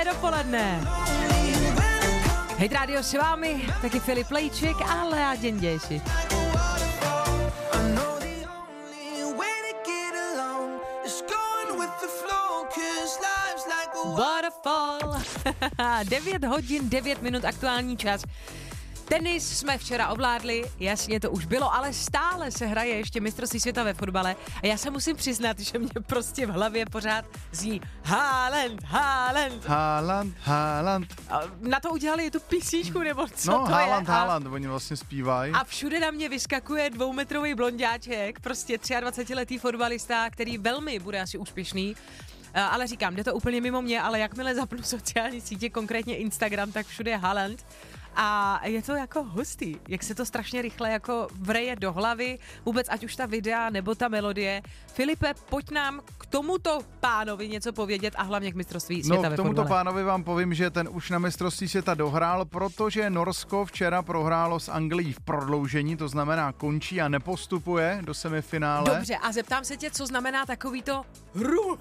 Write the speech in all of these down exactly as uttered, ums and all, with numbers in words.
dopoledne. Hej rádio s vámi, taky Filip Lejček a Lea Děnděši. Waterfall. devět hodin, devět minut aktuální čas. Tenis jsme včera ovládli, jasně to už bylo, ale stále se hraje ještě mistrovství světa ve fotbale a já se musím přiznat, že mě prostě v hlavě pořád zní Haaland, Haaland. Haaland, Haaland. A na to udělali tu písničku, nebo co no, to Haaland, je? A, Haaland, oni vlastně zpívají. a všude na mě vyskakuje dvoumetrový blonďáček, prostě dvacetiletý fotbalista, který velmi bude asi úspěšný. Ale říkám, jde to úplně mimo mě, ale jakmile zapnu sociální sítě, konkrétně Instagram, tak všude je Haaland. A je to jako hustý, jak se to strašně rychle jako vreje do hlavy, vůbec ať už ta videa nebo ta melodie. Filipe, pojď nám k tomuto pánovi něco povědět a hlavně k mistrovství světa No, ve k tomuto fotbale. pánovi vám povím, že ten už na mistrovství světa dohrál, protože Norsko včera prohrálo s Anglií v prodloužení, to znamená končí a nepostupuje do semifinále. Dobře, a zeptám se tě, co znamená takovýto hru.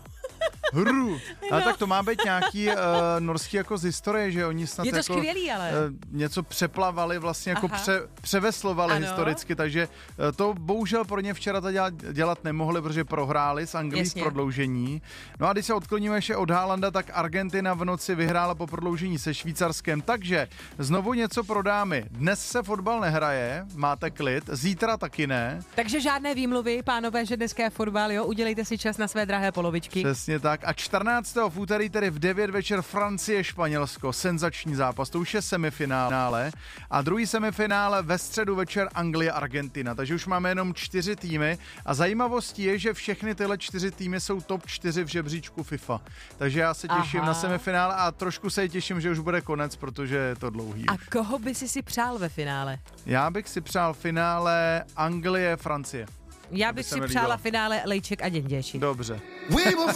Hru. No. A tak to má být nějaký uh, norský jako z historie, že oni snad Je to jako, skvělý, ale. Uh, něco přeplavali, vlastně jako pře, převeslovali Ano. historicky, takže uh, to bohužel pro ně včera to dělat, dělat nemohli, protože prohráli s Anglií v Jasně. prodloužení. No a když se odkloníme ještě od Haalanda, tak Argentina v noci vyhrála po prodloužení se Švýcarskem, takže znovu něco pro dámy. Dnes se fotbal nehraje, máte klid, zítra taky ne. Takže žádné výmluvy, pánové, že dneska je fotbal, jo, udělejte si čas na své drahé polovičky. Přesně tak. A čtrnáctého v úterý, tedy v devět večer Francie, Španělsko. Senzační zápas, to už je semifinále. A druhý semifinále ve středu večer Anglie, Argentina. Takže už máme jenom čtyři týmy. A zajímavostí je, že všechny tyhle čtyři týmy jsou top čtyři v žebříčku FIFA. Takže já se těším Aha. na semifinále a trošku se těším, že už bude konec, protože je to dlouhý. A už. koho by si si přál ve finále? Já bych si přál finále Anglie, Francie. Já To by bych se si mi přála líbilo. finále Lejček a Děnděši. Dobře. We were